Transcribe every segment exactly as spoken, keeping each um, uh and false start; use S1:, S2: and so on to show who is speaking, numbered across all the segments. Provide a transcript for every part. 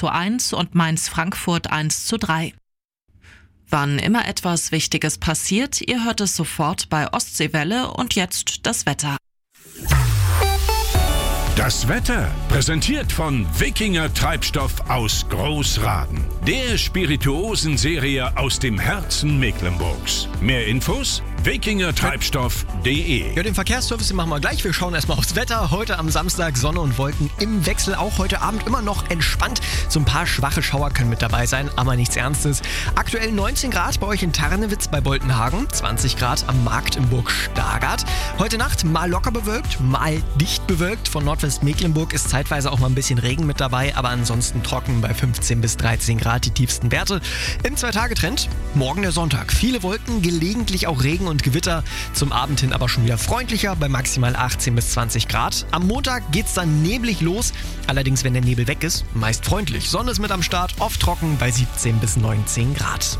S1: zu eins und Mainz-Frankfurt eins zu drei. Wann immer etwas Wichtiges passiert, ihr hört es sofort bei Ostseewelle und jetzt das Wetter.
S2: Das Wetter präsentiert von Wikinger Treibstoff aus Großraden, der Spirituosenserie aus dem Herzen Mecklenburgs. Mehr Infos wikinger treibstoff punkt de.
S3: Ja, den Verkehrsservice machen wir gleich. Wir schauen erstmal aufs Wetter. Heute am Samstag Sonne und Wolken im Wechsel. Auch heute Abend immer noch entspannt. So ein paar schwache Schauer können mit dabei sein, aber nichts Ernstes. Aktuell neunzehn Grad bei euch in Tarnewitz bei Boltenhagen, zwanzig Grad am Markt in Burg Stargard. Heute Nacht mal locker bewölkt, mal dicht bewölkt. Von Nordwestmecklenburg ist zeitweise auch mal ein bisschen Regen mit dabei, aber ansonsten trocken bei fünfzehn bis dreizehn Grad die tiefsten Werte. Im Zwei-Tage-Trend morgen der Sonntag. Viele Wolken, gelegentlich auch Regen und Gewitter. Zum Abend hin aber schon wieder freundlicher bei maximal achtzehn bis zwanzig Grad. Am Montag geht's dann neblig los. Allerdings, wenn der Nebel weg ist, meist freundlich. Sonne ist mit am Start, oft trocken bei siebzehn bis neunzehn Grad.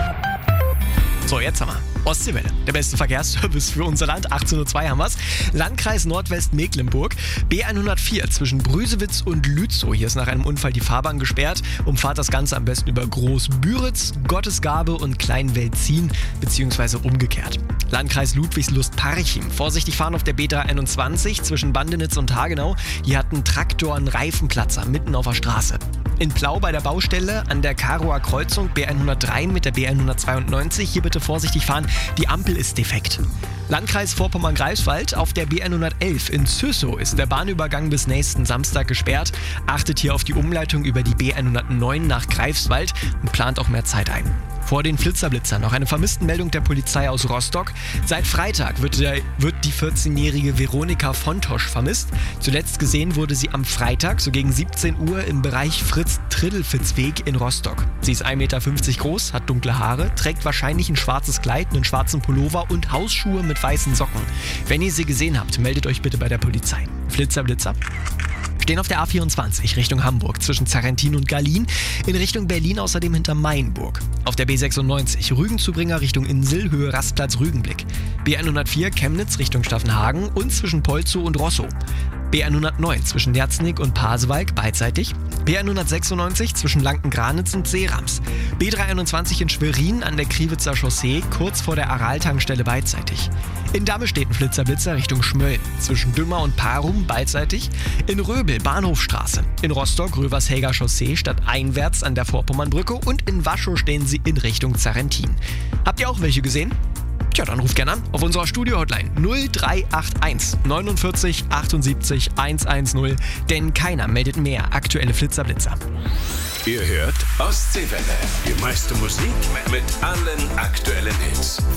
S3: So, jetzt haben wir Ostseewelle, der beste Verkehrsservice für unser Land. achtzehn Uhr zwei haben wir's. Landkreis Nordwestmecklenburg, B hundertvier zwischen Brüsewitz und Lützow. Hier ist nach einem Unfall die Fahrbahn gesperrt. Umfahrt das Ganze am besten über Großbüritz, Gottesgabe und Kleinwelzin, beziehungsweise umgekehrt. Landkreis Ludwigslust-Parchim. Vorsichtig fahren auf der B dreihunderteinundzwanzig zwischen Bandenitz und Hagenau. Hier hat ein Traktor einen Reifenplatzer mitten auf der Straße. In Plau bei der Baustelle an der Karower Kreuzung B hundertdrei mit der B hundertzweiundneunzig. Hier bitte vorsichtig fahren, die Ampel ist defekt. Landkreis Vorpommern-Greifswald, auf der B hundertelf in Züssow ist der Bahnübergang bis nächsten Samstag gesperrt. Achtet hier auf die Umleitung über die B hundertneun nach Greifswald und plant auch mehr Zeit ein. Vor den Flitzerblitzern noch eine Vermisstenmeldung der Polizei aus Rostock. Seit Freitag wird, der, wird die vierzehnjährige Veronika Fontosch vermisst. Zuletzt gesehen wurde sie am Freitag, so gegen siebzehn Uhr, im Bereich Fritz-Triddelfitz-Weg in Rostock. Sie ist ein Meter fünfzig groß, hat dunkle Haare, trägt wahrscheinlich ein schwarzes Kleid, einen schwarzen Pullover und Hausschuhe mit weißen Socken. Wenn ihr sie gesehen habt, meldet euch bitte bei der Polizei. Flitzerblitzer stehen auf der A vierundzwanzig Richtung Hamburg zwischen Zarrentin und Gallien, in Richtung Berlin außerdem hinter Mainburg. Auf der B sechsundneunzig Rügenzubringer Richtung Insel, Höhe Rastplatz Rügenblick. B hundertvier Chemnitz Richtung Staffenhagen und zwischen Polzow und Rosso. B hundertneun zwischen Nerznig und Pasewalk beidseitig. B hundertsechsundneunzig zwischen Lanken-Granitz und Seerams. B dreihunderteinundzwanzig in Schwerin an der Kriwitzer Chaussee, kurz vor der Aral-Tankstelle beidseitig. In Damme steht ein Flitzerblitzer Richtung Schmölln, zwischen Dümmer und Parum beidseitig. In Röbel Bahnhofstraße. In Rostock Rövershäger Chaussee stadteinwärts an der Vorpommernbrücke und in Waschow stehen sie in Richtung Zarrentin. Habt ihr auch welche gesehen? Tja, dann ruft gerne an auf unserer Studio-Hotline null drei acht eins neunundvierzig achtundsiebzig hundertzehn, denn keiner meldet mehr aktuelle Flitzerblitzer.
S2: Ihr hört Ostseewelle, die meiste Musik mit allen aktuellen Hits.